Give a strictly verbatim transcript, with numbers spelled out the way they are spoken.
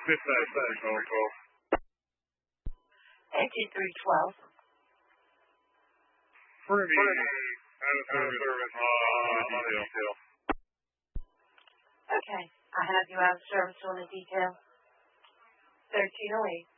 Dispatch, thirteen twelve. Engine three twelve. Privy, out of service, uh, on the detail. Okay, I have you out of service on the detail. thirteen oh eight.